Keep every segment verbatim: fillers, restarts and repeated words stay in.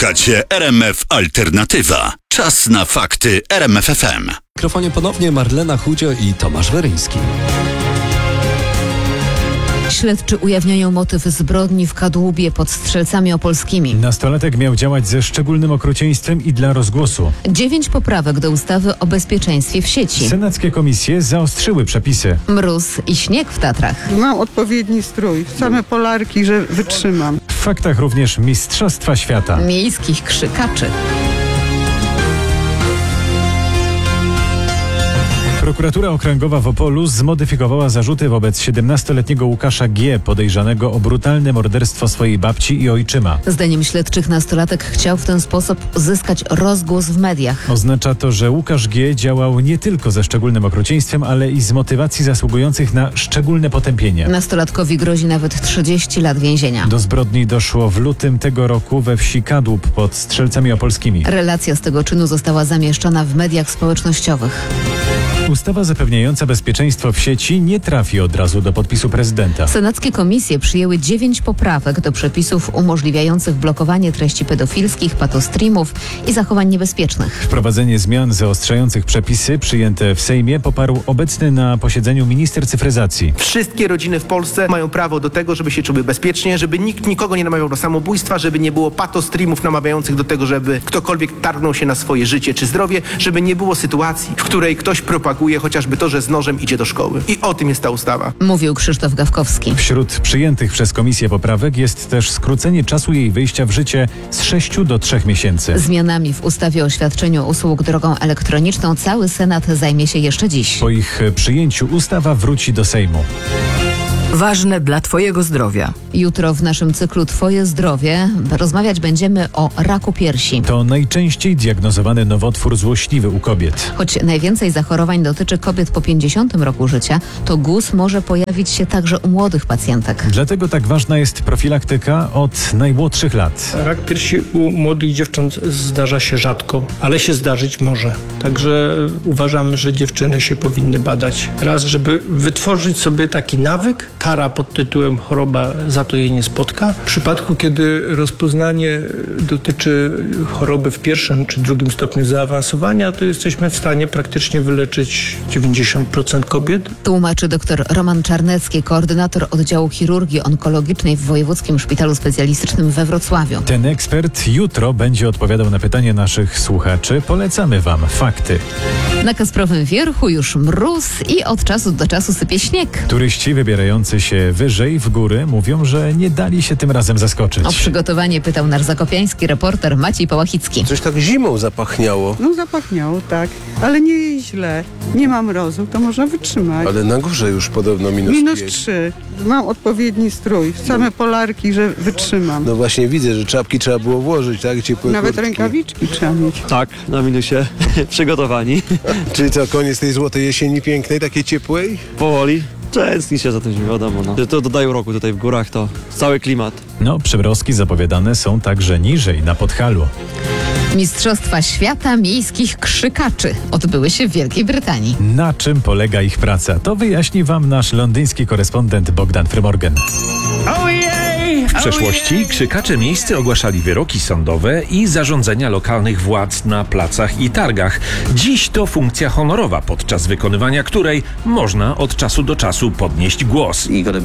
Słuchacie R M F Alternatywa. Czas na fakty R M F F M. W mikrofonie ponownie Marlena Chudzio i Tomasz Weryński. Śledczy ujawniają motyw zbrodni w Kadłubie pod Strzelcami Opolskimi. Nastolatek miał działać ze szczególnym okrucieństwem i dla rozgłosu. Dziewięć poprawek do ustawy o bezpieczeństwie w sieci. Senackie komisje zaostrzyły przepisy. Mróz i śnieg w Tatrach. Mam odpowiedni strój, same polarki, że wytrzymam. W faktach również Mistrzostwa Świata. Miejskich krzykaczy. Prokuratura Okręgowa w Opolu zmodyfikowała zarzuty wobec siedemnastoletniego Łukasza G., podejrzanego o brutalne morderstwo swojej babci i ojczyma. Zdaniem śledczych nastolatek chciał w ten sposób zyskać rozgłos w mediach. Oznacza to, że Łukasz G. działał nie tylko ze szczególnym okrucieństwem, ale i z motywacji zasługujących na szczególne potępienie. Nastolatkowi grozi nawet trzydzieści lat więzienia. Do zbrodni doszło w lutym tego roku we wsi Kadłub pod Strzelcami Opolskimi. Relacja z tego czynu została zamieszczona w mediach społecznościowych. Ustawa zapewniająca bezpieczeństwo w sieci nie trafi od razu do podpisu prezydenta. Senackie komisje przyjęły dziewięć poprawek do przepisów umożliwiających blokowanie treści pedofilskich, patostreamów i zachowań niebezpiecznych. Wprowadzenie zmian zaostrzających przepisy przyjęte w Sejmie poparł obecny na posiedzeniu minister cyfryzacji. Wszystkie rodziny w Polsce mają prawo do tego, żeby się czuły bezpiecznie, żeby nikt nikogo nie namawiał do samobójstwa, żeby nie było patostreamów namawiających do tego, żeby ktokolwiek targnął się na swoje życie czy zdrowie, żeby nie było sytuacji, w której ktoś propaguje chociażby to, że z nożem idzie do szkoły. I o tym jest ta ustawa. Mówił Krzysztof Gawkowski. Wśród przyjętych przez komisję poprawek jest też skrócenie czasu jej wejścia w życie z sześciu do trzech miesięcy. Zmianami w ustawie o świadczeniu usług drogą elektroniczną cały Senat zajmie się jeszcze dziś. Po ich przyjęciu ustawa wróci do Sejmu. Ważne dla Twojego zdrowia. Jutro w naszym cyklu Twoje zdrowie rozmawiać będziemy o raku piersi. To najczęściej diagnozowany nowotwór złośliwy u kobiet. Choć najwięcej zachorowań dotyczy kobiet po pięćdziesiątym roku życia, to guz może pojawić się także u młodych pacjentek. Dlatego tak ważna jest profilaktyka od najmłodszych lat. Rak piersi u młodych dziewcząt zdarza się rzadko, ale się zdarzyć może. Także uważam, że dziewczyny się powinny badać. Raz, żeby wytworzyć sobie taki nawyk, kara pod tytułem choroba za to jej nie spotka. W przypadku, kiedy rozpoznanie dotyczy choroby w pierwszym czy drugim stopniu zaawansowania, to jesteśmy w stanie praktycznie wyleczyć dziewięćdziesiąt procent kobiet. Tłumaczy dr Roman Czarnecki, koordynator oddziału chirurgii onkologicznej w Wojewódzkim Szpitalu Specjalistycznym we Wrocławiu. Ten ekspert jutro będzie odpowiadał na pytanie naszych słuchaczy. Polecamy Wam fakty. Na Kasprowym Wierchu już mróz i od czasu do czasu sypie śnieg. Turyści wybierający się wyżej w góry mówią, że nie dali się tym razem zaskoczyć. O przygotowanie pytał nasz zakopiański reporter Maciej Pałachicki. Coś tak zimą zapachniało. No zapachniało, tak, ale nie źle. Nie ma mrozu, to można wytrzymać. Ale na górze już podobno minus Minus pięć. trzy. Mam odpowiedni strój, same polarki, że wytrzymam. No właśnie widzę, że czapki trzeba było włożyć, tak? Ciepłe Nawet kurtki. rękawiczki trzeba mieć. Tak, na minusie. Przygotowani. Czyli co, koniec tej złotej jesieni pięknej, takiej ciepłej? Powoli. Tęskni się za tym, wiadomo. No. To dodają roku tutaj w górach, to cały klimat. No, przymrozki zapowiadane są także niżej, na Podhalu. Mistrzostwa Świata Miejskich Krzykaczy odbyły się w Wielkiej Brytanii. Na czym polega ich praca? To wyjaśni Wam nasz londyński korespondent Bogdan Frymorgan. W przeszłości krzykacze miejscy ogłaszali wyroki sądowe i zarządzenia lokalnych władz na placach i targach. Dziś to funkcja honorowa, podczas wykonywania której można od czasu do czasu podnieść głos.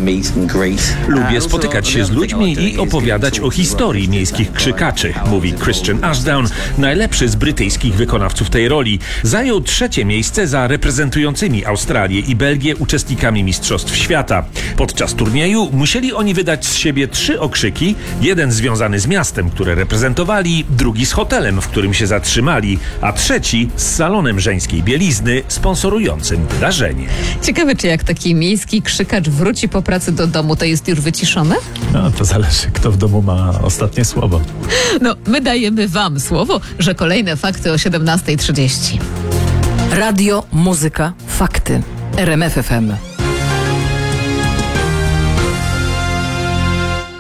Lubię spotykać się z ludźmi i opowiadać o historii miejskich krzykaczy, mówi Christian Ashdown, najlepszy z brytyjskich wykonawców tej roli. Zajął trzecie miejsce za reprezentującymi Australię i Belgię uczestnikami Mistrzostw Świata. Podczas turnieju musieli oni wydać z siebie trzy okrzyki, jeden związany z miastem, które reprezentowali, drugi z hotelem, w którym się zatrzymali, a trzeci z salonem żeńskiej bielizny sponsorującym wydarzenie. Ciekawe, czy jak taki miejski krzykacz wróci po pracy do domu, to jest już wyciszony? No, to zależy, kto w domu ma ostatnie słowo. No, my dajemy Wam słowo, że kolejne fakty o siedemnasta trzydzieści. Radio, muzyka, fakty. R M F F M.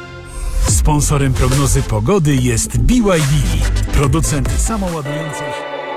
Sponsorem prognozy pogody jest B Y D, producent samoładujących...